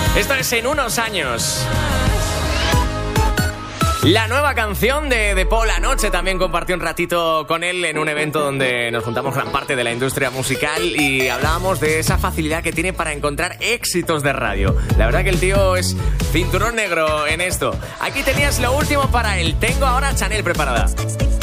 Esto es En unos años. La nueva canción de Paul anoche también compartí un ratito con él en un evento donde nos juntamos gran parte de la industria musical y hablábamos de esa facilidad que tiene para encontrar éxitos de radio. La verdad que el tío es cinturón negro en esto. Aquí tenías lo último para él. Tengo ahora Chanel preparada.